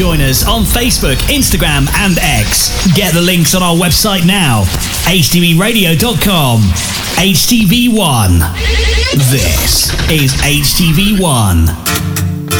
join us on Facebook, Instagram and X. Get the links on our website now, htbradio.com. HTV1. This is HTV1.